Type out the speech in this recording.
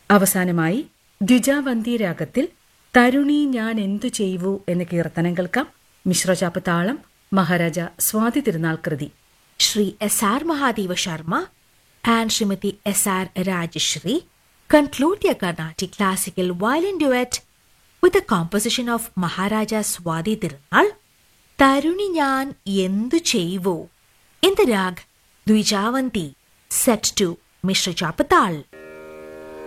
അവസാനമായി ദ്വിജാവന്തി രാഗത്തിൽ തരുണി ഞാൻ എന്തു ചെയ്വൂ എന്ന കീർത്തനം കേൾക്കാം. മിശ്രചാപ്പ് താളം മഹാരാജ സ്വാതി തിരുനാൾ കൃതി. Shri S.R. Mahadeva Sharma and Srimati S.R. Rajeshri conclude their Carnatic classical violin duet with a composition of Maharaja Swati Tirunal, Taruni Nyan Yendu Cheivu, in the rag Dvijavanti, set to Mishra Chapatal.